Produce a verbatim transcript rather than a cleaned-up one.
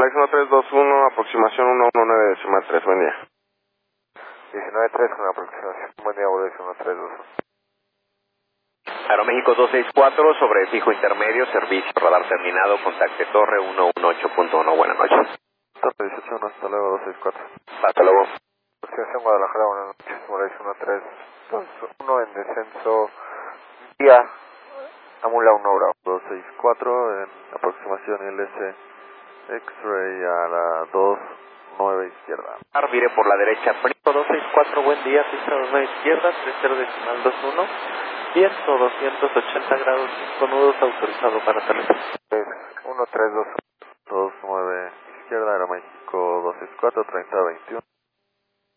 Alex uno tres dos uno, aproximación uno uno nueve, decimal tres, buen día. diecinueve tres con aproximación, buen día, Bolex uno tres dos uno. Aeroméxico dos seis cuatro, sobre fijo intermedio, servicio radar terminado, contacte torre uno uno ocho punto uno, buenas noches. Torre dieciocho uno, hasta luego, dos seis cuatro. Hasta luego. Aproximación Guadalajara, buenas noches, Bolex uno tres dos uno en descenso, vía Amula uno Bravo. dos seis cuatro en aproximación L S X-Ray a la dos nueve izquierda. Vire por la derecha, Frinco dos seis cuatro, buen día, pista dos nueve izquierda, tres cero decimal dos uno, viento doscientos ochenta grados, cinco nudos, autorizado para aterrizar. uno tres dos dos nueve izquierda, Aeroméxico dos seis cuatro, treinta veintiuno.